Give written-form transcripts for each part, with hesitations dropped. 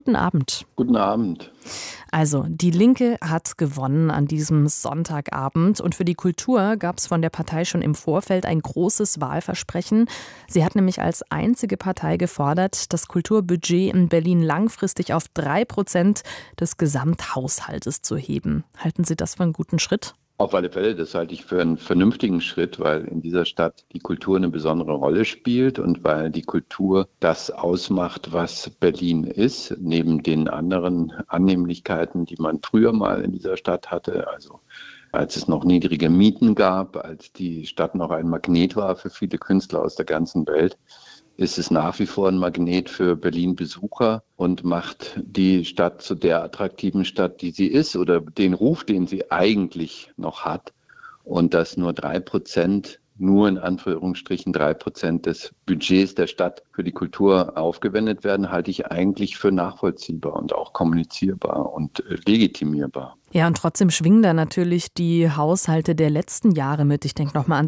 Guten Abend. Guten Abend. Also, die Linke hat gewonnen an diesem Sonntagabend und für die Kultur gab es von der Partei schon im Vorfeld ein großes Wahlversprechen. Sie hat nämlich als einzige Partei gefordert, das Kulturbudget in Berlin langfristig auf 3% des Gesamthaushaltes zu heben. Halten Sie das für einen guten Schritt? Auf alle Fälle, das halte ich für einen vernünftigen Schritt, weil in dieser Stadt die Kultur eine besondere Rolle spielt und weil die Kultur das ausmacht, was Berlin ist, neben den anderen Annehmlichkeiten, die man früher mal in dieser Stadt hatte, also als es noch niedrige Mieten gab, als die Stadt noch ein Magnet war für viele Künstler aus der ganzen Welt, ist es nach wie vor ein Magnet für Berlin-Besucher und macht die Stadt zu der attraktiven Stadt, die sie ist oder den Ruf, den sie eigentlich noch hat. Und dass nur 3%, nur in Anführungsstrichen 3% des Budgets der Stadt für die Kultur aufgewendet werden, halte ich eigentlich für nachvollziehbar und auch kommunizierbar und legitimierbar. Ja, und trotzdem schwingen da natürlich die Haushalte der letzten Jahre mit. Ich denke nochmal an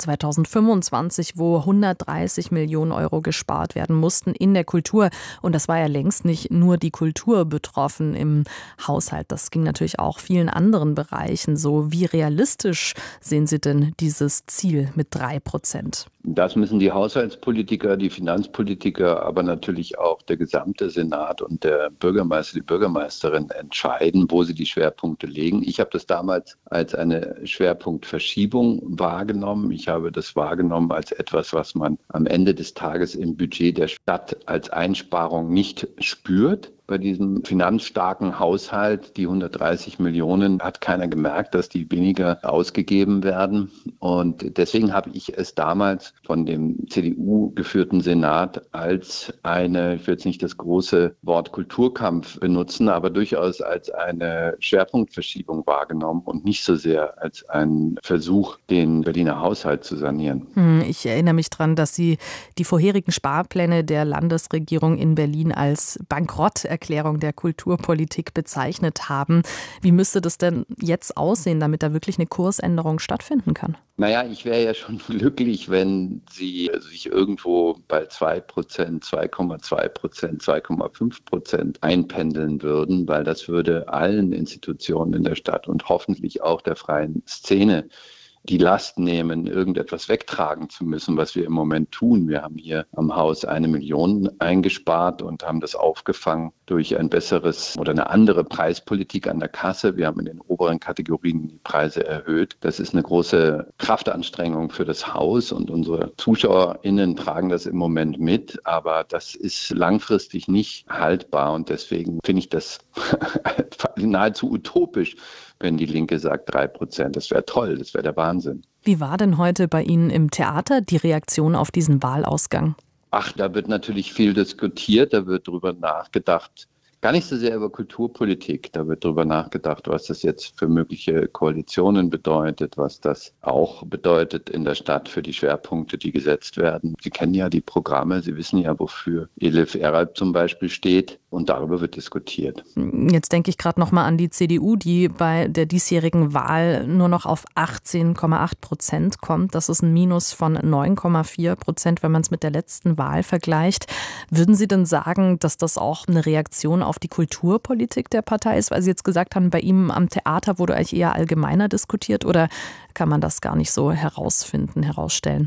2025, wo 130 Millionen Euro gespart werden mussten in der Kultur. Und das war ja längst nicht nur die Kultur betroffen im Haushalt. Das ging natürlich auch vielen anderen Bereichen so. Wie realistisch sehen Sie denn dieses Ziel mit 3%? Das müssen die Haushaltspolitiker, die Finanzpolitiker, aber natürlich auch der gesamte Senat und der Bürgermeister, die Bürgermeisterin entscheiden, wo sie die Schwerpunkte legen. Ich habe das damals als eine Schwerpunktverschiebung wahrgenommen. Ich habe das wahrgenommen als etwas, was man am Ende des Tages im Budget der Stadt als Einsparung nicht spürt. Bei diesem finanzstarken Haushalt, die 130 Millionen, hat keiner gemerkt, dass die weniger ausgegeben werden. Und deswegen habe ich es damals von dem CDU-geführten Senat als eine, ich will jetzt nicht das große Wort Kulturkampf benutzen, aber durchaus als eine Schwerpunktverschiebung wahrgenommen und nicht so sehr als einen Versuch, den Berliner Haushalt zu sanieren. Ich erinnere mich daran, dass Sie die vorherigen Sparpläne der Landesregierung in Berlin als Bankrotterklärung der Kulturpolitik bezeichnet haben. Wie müsste das denn jetzt aussehen, damit da wirklich eine Kursänderung stattfinden kann? Naja, ich wäre ja schon glücklich, wenn Sie sich irgendwo bei 2%, 2,2%, 2,5% einpendeln würden, weil das würde allen Institutionen in der Stadt und hoffentlich auch der freien Szene die Last nehmen, irgendetwas wegtragen zu müssen, was wir im Moment tun. Wir haben hier am Haus 1 Million eingespart und haben das aufgefangen durch ein besseres oder eine andere Preispolitik an der Kasse. Wir haben in den oberen Kategorien die Preise erhöht. Das ist eine große Kraftanstrengung für das Haus und unsere ZuschauerInnen tragen das im Moment mit, aber das ist langfristig nicht haltbar und deswegen finde ich das nahezu utopisch, wenn die Linke sagt 3%. Das wäre toll, das wäre der Wahnsinn. Wie war denn heute bei Ihnen im Theater die Reaktion auf diesen Wahlausgang? Ach, da wird natürlich viel diskutiert, da wird drüber nachgedacht. Gar nicht so sehr über Kulturpolitik. Da wird darüber nachgedacht, was das jetzt für mögliche Koalitionen bedeutet, was das auch bedeutet in der Stadt für die Schwerpunkte, die gesetzt werden. Sie kennen ja die Programme, Sie wissen ja, wofür Elif Eralp zum Beispiel steht. Und darüber wird diskutiert. Jetzt denke ich gerade noch mal an die CDU, die bei der diesjährigen Wahl nur noch auf 18,8% kommt. Das ist ein Minus von 9,4%, wenn man es mit der letzten Wahl vergleicht. Würden Sie denn sagen, dass das auch eine Reaktion auf die Kulturpolitik der Partei ist? Weil Sie jetzt gesagt haben, bei ihm am Theater wurde eigentlich eher allgemeiner diskutiert, oder kann man das gar nicht so herausstellen?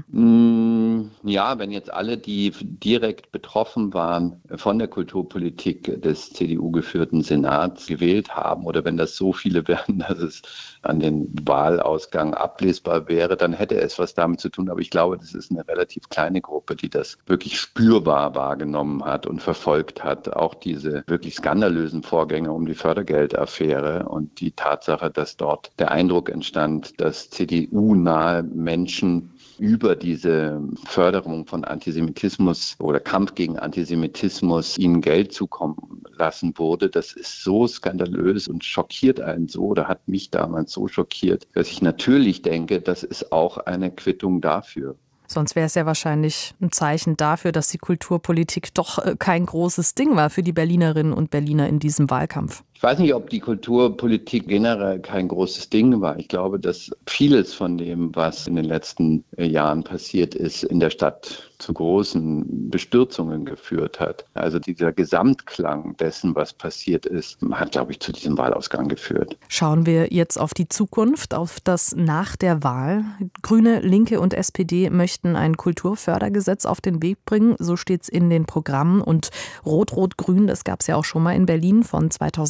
Ja, wenn jetzt alle, die direkt betroffen waren von der Kulturpolitik des CDU-geführten Senats gewählt haben oder wenn das so viele wären, dass es an den Wahlausgang ablesbar wäre, dann hätte es was damit zu tun. Aber ich glaube, das ist eine relativ kleine Gruppe, die das wirklich spürbar wahrgenommen hat und verfolgt hat. Auch diese wirklich skandalösen Vorgänge um die Fördergeldaffäre und die Tatsache, dass dort der Eindruck entstand, dass CDU-nahe Menschen über diese Förderung von Antisemitismus oder Kampf gegen Antisemitismus ihnen Geld zukommen lassen wurde. Das ist so skandalös und schockiert einen so oder hat mich damals so schockiert, dass ich natürlich denke, das ist auch eine Quittung dafür. Sonst wäre es ja wahrscheinlich ein Zeichen dafür, dass die Kulturpolitik doch kein großes Ding war für die Berlinerinnen und Berliner in diesem Wahlkampf. Ich weiß nicht, ob die Kulturpolitik generell kein großes Ding war. Ich glaube, dass vieles von dem, was in den letzten Jahren passiert ist, in der Stadt zu großen Bestürzungen geführt hat. Also dieser Gesamtklang dessen, was passiert ist, hat, glaube ich, zu diesem Wahlausgang geführt. Schauen wir jetzt auf die Zukunft, auf das nach der Wahl. Grüne, Linke und SPD möchten ein Kulturfördergesetz auf den Weg bringen. So steht es in den Programmen. Und Rot-Rot-Grün, das gab es ja auch schon mal in Berlin von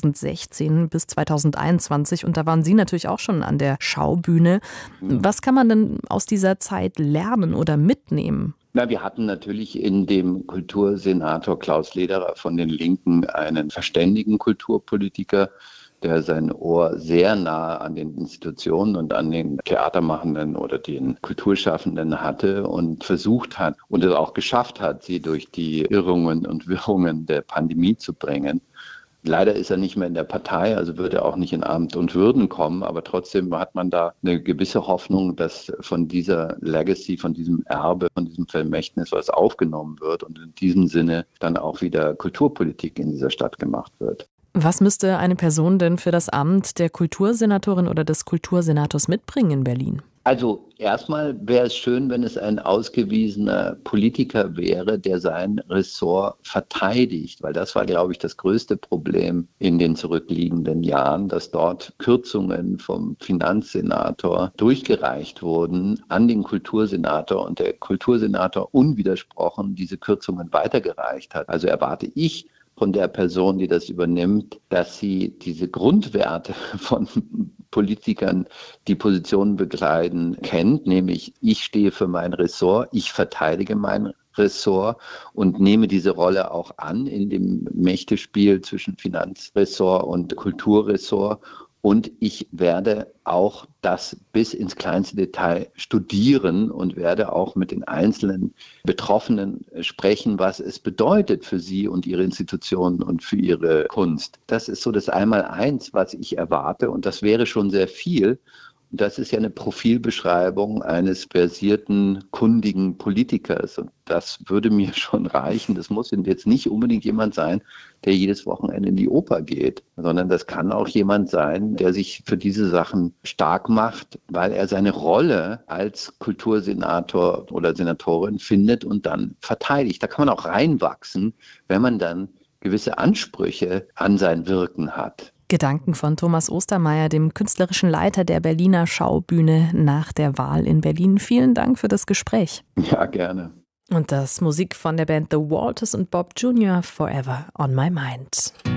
2016 bis 2021. Und da waren Sie natürlich auch schon an der Schaubühne. Was kann man denn aus dieser Zeit lernen oder mitnehmen? Na, wir hatten natürlich in dem Kultursenator Klaus Lederer von den Linken einen verständigen Kulturpolitiker, der sein Ohr sehr nah an den Institutionen und an den Theatermachenden oder den Kulturschaffenden hatte und versucht hat und es auch geschafft hat, sie durch die Irrungen und Wirrungen der Pandemie zu bringen. Leider ist er nicht mehr in der Partei, also wird er auch nicht in Amt und Würden kommen, aber trotzdem hat man da eine gewisse Hoffnung, dass von dieser Legacy, von diesem Erbe, von diesem Vermächtnis was aufgenommen wird und in diesem Sinne dann auch wieder Kulturpolitik in dieser Stadt gemacht wird. Was müsste eine Person denn für das Amt der Kultursenatorin oder des Kultursenators mitbringen in Berlin? Also erstmal wäre es schön, wenn es ein ausgewiesener Politiker wäre, der sein Ressort verteidigt, weil das war, glaube ich, das größte Problem in den zurückliegenden Jahren, dass dort Kürzungen vom Finanzsenator durchgereicht wurden an den Kultursenator und der Kultursenator unwidersprochen diese Kürzungen weitergereicht hat. Also erwarte ich von der Person, die das übernimmt, dass sie diese Grundwerte von Politikern, die Positionen bekleiden, kennt, nämlich ich stehe für mein Ressort, ich verteidige mein Ressort und nehme diese Rolle auch an in dem Mächtespiel zwischen Finanzressort und Kulturressort. Und ich werde auch das bis ins kleinste Detail studieren und werde auch mit den einzelnen Betroffenen sprechen, was es bedeutet für sie und ihre Institutionen und für ihre Kunst. Das ist so das Einmaleins, was ich erwarte. Und das wäre schon sehr viel. Und das ist ja eine Profilbeschreibung eines versierten, kundigen Politikers. Und das würde mir schon reichen. Das muss jetzt nicht unbedingt jemand sein, der jedes Wochenende in die Oper geht, sondern das kann auch jemand sein, der sich für diese Sachen stark macht, weil er seine Rolle als Kultursenator oder Senatorin findet und dann verteidigt. Da kann man auch reinwachsen, wenn man dann gewisse Ansprüche an sein Wirken hat. Gedanken von Thomas Ostermeier, dem künstlerischen Leiter der Berliner Schaubühne nach der Wahl in Berlin. Vielen Dank für das Gespräch. Ja, gerne. Und das Musik von der Band The Walters und Bob Jr. Forever on My Mind.